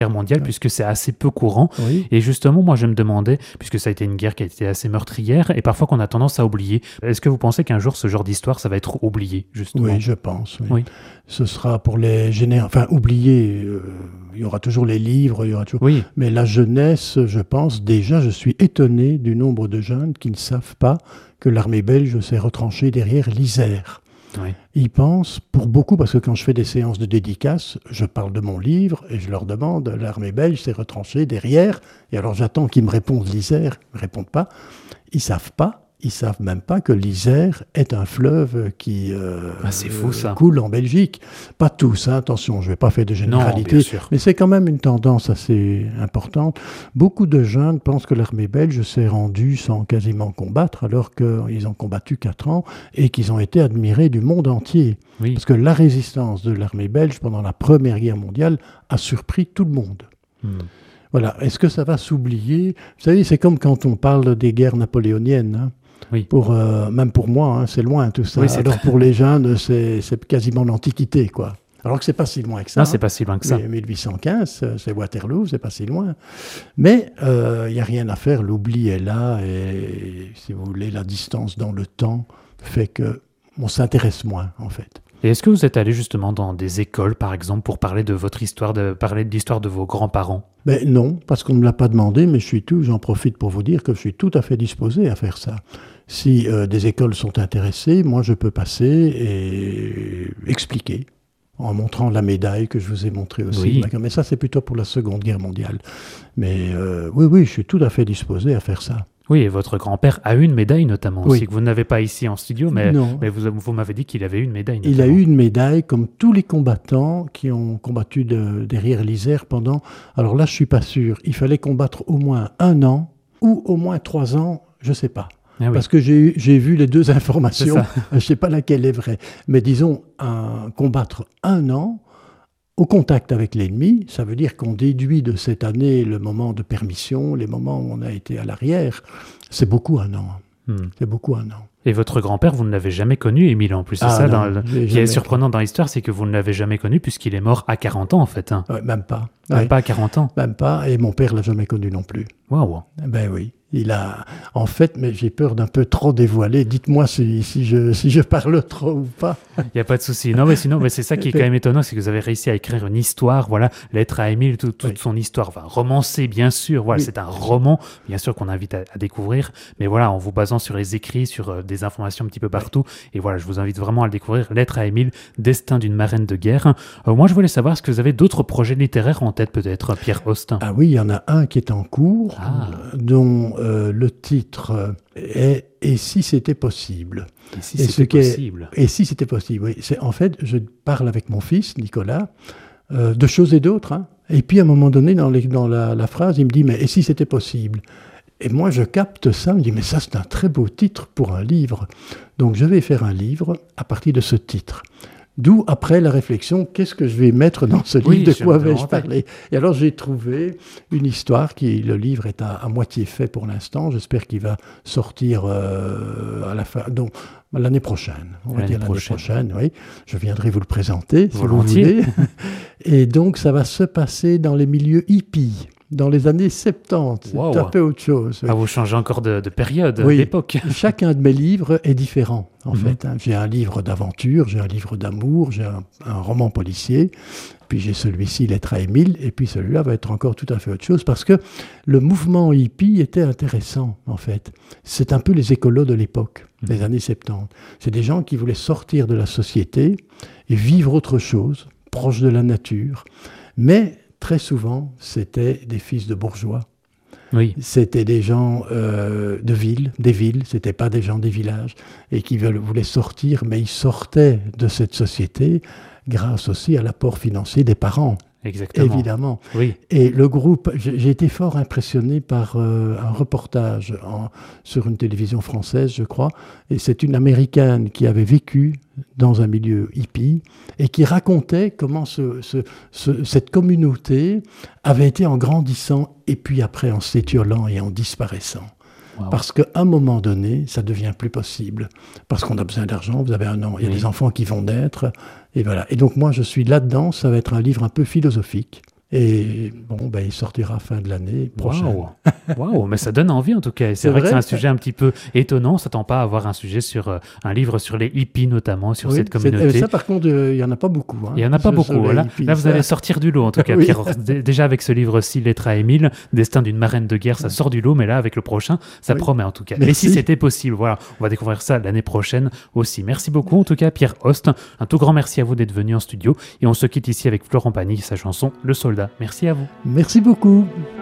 Guerre mondiale, puisque c'est assez peu courant. Oui. Et justement, moi, je me demandais, puisque ça a été une guerre qui a été assez meurtrière, et parfois qu'on a tendance à oublier, est-ce que vous pensez qu'un jour, ce genre d'histoire, ça va être oublié, justement? Oui, je pense. Oui. Oui. Ce sera pour les générations... Enfin, oublié, il y aura toujours les livres, il y aura toujours... Oui, Mais la jeunesse, je pense, déjà, je suis étonné du nombre de jeunes qui ne savent pas que l'armée belge s'est retranchée derrière l'Isère. oui. Ils pensent, pour beaucoup, parce que quand je fais des séances de dédicaces, je parle de mon livre et je leur demande, l'armée belge s'est retranchée derrière, et alors j'attends qu'ils me répondent l'Isère, ils ne me répondent pas. Ils ne savent pas, ils ne savent même pas que l'Isère est un fleuve qui c'est fou, ça. coule en Belgique. Pas tous, hein, attention, je ne vais pas faire de Non, généralité, bien sûr. mais c'est quand même une tendance assez importante. Beaucoup de jeunes pensent que l'armée belge s'est rendue sans quasiment combattre, alors qu'ils ont combattu 4 ans et qu'ils ont été admirés du monde entier. Oui. Parce que la résistance de l'armée belge pendant la Première Guerre mondiale a surpris tout le monde. Voilà. Est-ce que ça va s'oublier? Vous savez, c'est comme quand on parle des guerres napoléoniennes. Hein. Oui. Même pour moi, hein, c'est loin tout ça. Oui, Alors pour les jeunes, c'est quasiment l'Antiquité, quoi. Alors que c'est pas si loin que ça. Non, c'est pas si loin que ça. Mais 1815, c'est Waterloo, c'est pas si loin. Mais il n'y a rien à faire, l'oubli est là, et si vous voulez, la distance dans le temps fait qu'on s'intéresse moins, en fait. Et est-ce que vous êtes allé justement dans des écoles, par exemple, pour parler de votre histoire, parler de l'histoire de vos grands-parents? Mais non, parce qu'on ne me l'a pas demandé, mais j'en profite pour vous dire que je suis tout à fait disposé à faire ça. Si des écoles sont intéressées, moi je peux passer et expliquer, en montrant la médaille que je vous ai montrée aussi. Oui. Mais ça, c'est plutôt pour la Seconde Guerre mondiale. Mais oui, je suis tout à fait disposé à faire ça. Oui, et votre grand-père a eu une médaille notamment Oui. aussi, que vous n'avez pas ici en studio, mais Non. vous m'avez dit qu'il avait eu une médaille notamment. Il a eu une médaille, comme tous les combattants qui ont combattu derrière l'Isère pendant... Alors là, je ne suis pas sûr. Il fallait combattre au moins 1 an ou au moins 3 ans, je ne sais pas. Ah oui. Parce que j'ai vu les deux informations. C'est ça. Je ne sais pas laquelle est vraie. Mais disons, combattre 1 an au contact avec l'ennemi, ça veut dire qu'on déduit de cette année le moment de permission, les moments où on a été à l'arrière. C'est beaucoup 1 an. C'est beaucoup 1 an. Et votre grand-père, vous ne l'avez jamais connu, Émile, en plus. C'est ça, qui est surprenant dans l'histoire, c'est que vous ne l'avez jamais connu puisqu'il est mort à 40 ans, en fait. Hein. Même pas. Même pas à 40 ans. Même pas. Et mon père l'a jamais connu non plus. Waouh. Ben oui. Il a, en fait, mais j'ai peur d'un peu trop dévoiler. Dites-moi si je parle trop ou pas. Il n'y a pas de souci. Non, mais c'est ça qui est quand même étonnant, c'est que vous avez réussi à écrire une histoire, voilà, Lettre à Émile, toute son histoire, enfin, romancée, bien sûr. Voilà, c'est un roman, bien sûr, qu'on invite à découvrir. Mais voilà, en vous basant sur les écrits, sur des informations un petit peu partout. Et voilà, je vous invite vraiment à le découvrir. Lettre à Émile, Destin d'une marraine de guerre. Moi, je voulais savoir, est-ce que vous avez d'autres projets littéraires en tête, peut-être, Pierre Austin? Ah oui, il y en a un qui est en cours, dont le titre est « Et si c'était possible ?» Et si c'était possible? Et si c'était possible, oui. En fait, je parle avec mon fils, Nicolas, de choses et d'autres. Hein. Et puis, à un moment donné, dans la phrase, il me dit « Mais et si c'était possible ?» Et moi, je capte ça, je me dis « Mais ça, c'est un très beau titre pour un livre. » Donc, je vais faire un livre à partir de ce titre. D'où, après la réflexion, qu'est-ce que je vais mettre dans ce livre, de quoi vais-je parler? Et alors, j'ai trouvé une histoire le livre est à moitié fait pour l'instant. J'espère qu'il va sortir à la fin, donc l'année prochaine. On va dire l'année prochaine, oui. Je viendrai vous le présenter, si vous voulez. Et donc, ça va se passer dans les milieux hippies. Dans les années 70, c'est un peu autre chose. Oui. Ah, vous changez encore de période, d'époque. Chacun de mes livres est différent, en fait. Hein. J'ai un livre d'aventure, j'ai un livre d'amour, j'ai un roman policier, puis j'ai celui-ci, Lettre à Émile, et puis celui-là va être encore tout à fait autre chose, parce que le mouvement hippie était intéressant, en fait. C'est un peu les écolos de l'époque, des années 70. C'est des gens qui voulaient sortir de la société et vivre autre chose, proche de la nature, mais... Très souvent, c'était des fils de bourgeois. Oui. C'était des gens des villes, c'était pas des gens des villages, et qui voulaient sortir, mais ils sortaient de cette société grâce aussi à l'apport financier des parents. Exactement. Évidemment. Oui. Et le groupe, j'ai été fort impressionné par un reportage sur une télévision française, je crois, et c'est une Américaine qui avait vécu dans un milieu hippie et qui racontait comment cette communauté avait été en grandissant et puis après en s'étiolant et en disparaissant. Wow. Parce qu'à un moment donné, ça devient plus possible. Parce qu'on a besoin d'argent, vous avez un an, il y a des enfants qui vont naître, et voilà. Et donc moi, je suis là-dedans, ça va être un livre un peu philosophique, Et bon, ben, il sortira fin de l'année prochaine. Waouh, mais ça donne envie en tout cas. C'est vrai que c'est un sujet un petit peu étonnant. On ne s'attend pas à avoir un sujet sur un livre sur les hippies notamment, sur cette communauté. Ça par contre, il n'y en a pas beaucoup. Hein, il n'y en a pas beaucoup. Voilà. Hippies, là, vous allez sortir du lot en tout cas, oui. Pierre. Déjà avec ce livre-ci, Lettre à Émile, Destin d'une marraine de guerre, ça sort du lot. Mais là, avec le prochain, ça promet en tout cas. Merci. Et si c'était possible, voilà, on va découvrir ça l'année prochaine aussi. Merci beaucoup en tout cas, Pierre Host. Un tout grand merci à vous d'être venu en studio. Et on se quitte ici avec Florent Pagny et sa chanson Le Soldat. Merci à vous. Merci beaucoup.